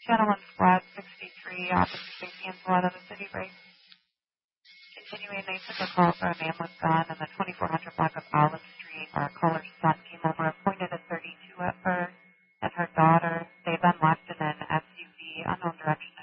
Channel 1 Squad 63, Officer Safety and SWAT on the city break. Continuing, they took a call for a man with gun in the 2400 block of Olive Street. Our caller's son came over, pointed at 32 at her and her daughter. They then left in an SUV, unknown direction